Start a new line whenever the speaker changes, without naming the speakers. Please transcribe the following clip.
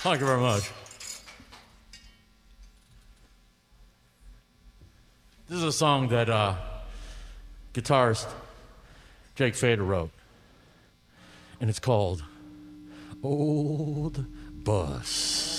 Thank you very much. This is a song that guitarist Jake Fader wrote, and it's called Old Bus.